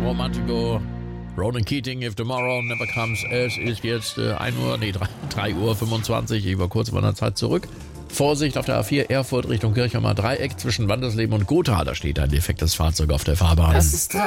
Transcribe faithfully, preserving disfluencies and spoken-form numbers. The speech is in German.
Romantico. Ronan Keating, If Tomorrow Never Comes. Es ist jetzt äh, ein Uhr, nee, drei Uhr fünfundzwanzig. Ich war kurz vor der Zeit zurück. Vorsicht auf der A vier, Erfurt Richtung Kirchheimer Dreieck zwischen Wandersleben und Gotha. Da steht ein defektes Fahrzeug auf der Fahrbahn. Das ist